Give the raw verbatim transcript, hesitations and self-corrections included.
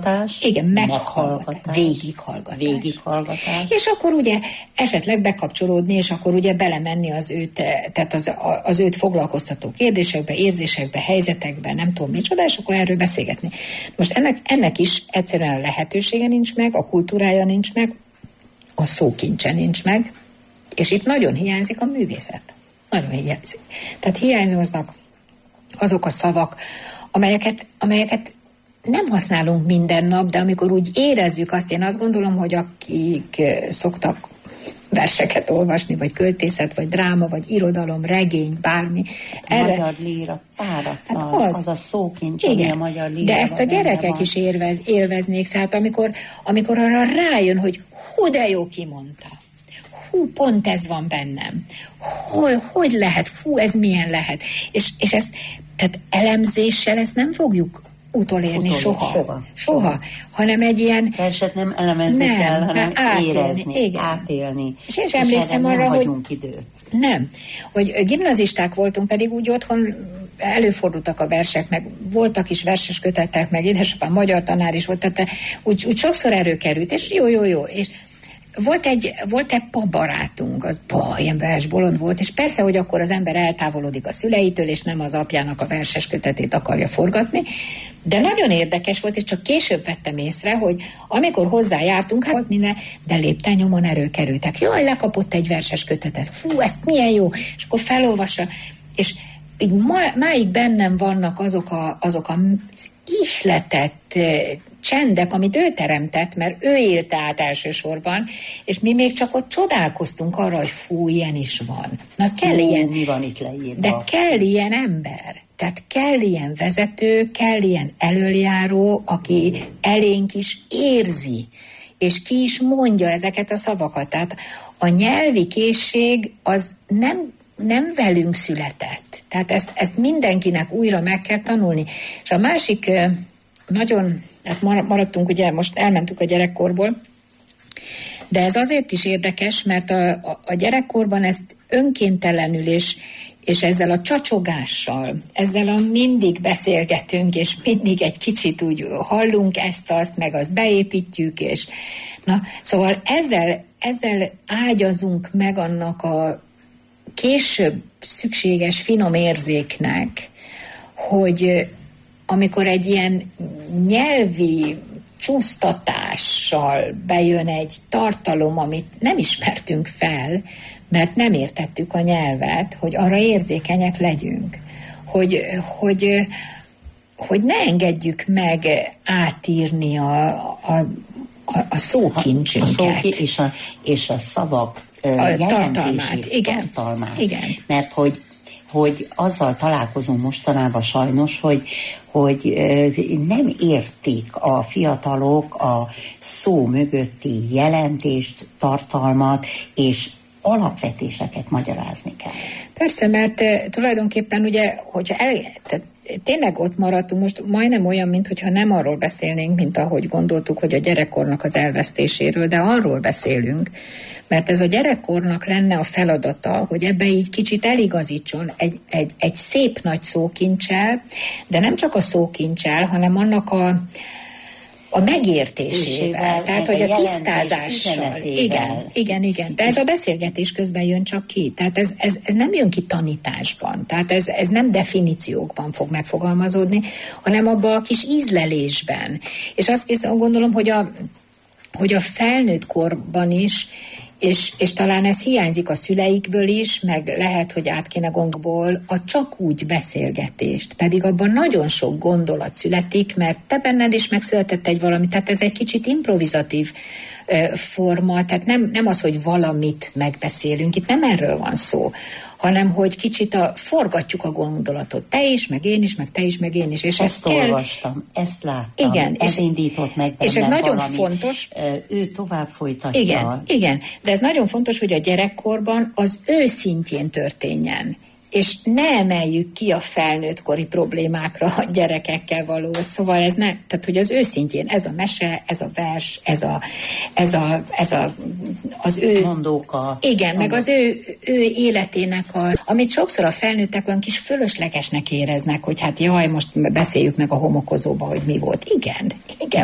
meghallgatás. Igen, meghallgatás, végighallgatás. Végighallgatás. És akkor ugye esetleg bekapcsolódni, és akkor ugye belemenni az őt, tehát az, az őt foglalkoztató kérdésekbe, érzésekbe, helyzetekbe, nem tudom micsoda, és akkor erről beszélgetni. Most ennek, ennek is egyszerűen a lehetősége nincs meg, a kultúrája nincs meg, a szókincse nincs meg, és itt nagyon hiányzik a művészet. Nagyon hiányzik. Tehát hiányoznak azok a szavak, amelyeket, amelyeket nem használunk minden nap, de amikor úgy érezzük azt, én azt gondolom, hogy akik szoktak verseket olvasni, vagy költészet, vagy dráma, vagy irodalom, regény, bármi. Erre... Magyar líra, páratlan, hát az, az a szókincs, ami a magyar líra. De ezt a gyerekek is élvez, élveznék, szóval amikor, amikor arra rájön, hogy hú, de jó kimondta. Hú, pont ez van bennem. Hogy, hogy lehet? Fú, ez milyen lehet? És, és ezt, tehát elemzéssel ezt nem fogjuk utolérni Utolér, soha. soha. Soha. Hanem egy ilyen... Verset nem elemezni nem, kell, hanem átélni, érezni, igen. átélni. És én is emlékszem arra, hogy... időt. Nem. Hogy gimnazisták voltunk, pedig úgy otthon előfordultak a versek, meg voltak is verses kötetek, meg édesapám magyar tanár is volt, tehát úgy, úgy sokszor erőkerült, és jó, jó, jó. És Volt egy, volt egy pabarátunk, az bah, ilyen versbolond volt, és persze, hogy akkor az ember eltávolodik a szüleitől, és nem az apjának a verses kötetét akarja forgatni, de nagyon érdekes volt, és csak később vettem észre, hogy amikor hozzájártunk, hát volt minden, de lépten-nyomon erőkerültek. Jaj, lekapott egy verses kötetet, fú, ezt milyen jó, és akkor felolvassa, és így má, máig bennem vannak azok, a, azok a, az ihletett csendek, amit ő teremtett, mert ő élte át elsősorban, és mi még csak ott csodálkoztunk arra, hogy fú, ilyen is van. Na, kell Ó, ilyen, mi van itt leírva? de kell ilyen ember. Tehát kell ilyen vezető, kell ilyen elöljáró, aki elénk is érzi, és ki is mondja ezeket a szavakat. Tehát a nyelvi készség az nem nem velünk született. Tehát ezt, ezt mindenkinek újra meg kell tanulni. És a másik nagyon, hát maradtunk, ugye most elmentük a gyerekkorból, de ez azért is érdekes, mert a, a, a gyerekkorban ezt önkéntelenül és, és ezzel a csacsogással, ezzel a mindig beszélgetünk, és mindig egy kicsit úgy hallunk ezt-azt, meg azt beépítjük, és na, szóval ezzel, ezzel ágyazunk meg annak a később szükséges finom érzéknek, hogy amikor egy ilyen nyelvi csúsztatással bejön egy tartalom, amit nem ismertünk fel, mert nem értettük a nyelvet, hogy arra érzékenyek legyünk. Hogy, hogy, hogy ne engedjük meg átírni a, a, a szókincsünket. A, a szóki és, a, és a szavak a tartalmát, igen. tartalmát. igen. Mert hogy, hogy azzal találkozunk mostanában sajnos, hogy, hogy nem értik a fiatalok a szó mögötti jelentést, tartalmat, és alapvetéseket magyarázni kell. Persze, mert tulajdonképpen ugye, hogyha el, tehát tényleg ott maradtunk, most majdnem olyan, mintha nem arról beszélnénk, mint ahogy gondoltuk, hogy a gyerekkornak az elvesztéséről, de arról beszélünk, mert ez a gyerekkornak lenne a feladata, hogy ebbe így kicsit eligazítson egy, egy, egy szép nagy szókincsel, de nem csak a szókincsel, hanem annak a a megértésével, tehát hogy a tisztázással. Igen, igen, igen. De ez a beszélgetés közben jön csak ki. Tehát ez, ez, ez nem jön ki tanításban. Tehát ez, ez nem definíciókban fog megfogalmazódni, hanem abban a kis ízlelésben. És azt gondolom, hogy a, hogy a felnőtt korban is, És, és talán ez hiányzik a szüleikből is, meg lehet, hogy át kéne gongból a csak úgy beszélgetést. Pedig abban nagyon sok gondolat születik, mert te benned is megszületett egy valami, tehát ez egy kicsit improvizatív uh, forma, tehát nem, nem az, hogy valamit megbeszélünk, itt nem erről van szó, hanem hogy kicsit a, forgatjuk a gondolatot. Te is, meg én is, meg te is, meg én is. És ezt kell... olvastam, ezt láttam, igen, ez és, indított meg bennem és ez nagyon valami, fontos. Ő tovább folytatja. Igen, igen, de ez nagyon fontos, hogy a gyerekkorban az ő szintjén történjen. És ne emeljük ki a felnőttkori problémákra a gyerekekkel való. Szóval ez ne, tehát hogy az ő szintjén, ez a mese, ez a vers, ez a, ez a, ez a az ő... Mondóka. Igen, meg az ő, ő életének a, amit sokszor a felnőttek olyan kis fölöslegesnek éreznek, hogy hát jaj, most beszéljük meg a homokozóba, hogy mi volt. Igen, igen.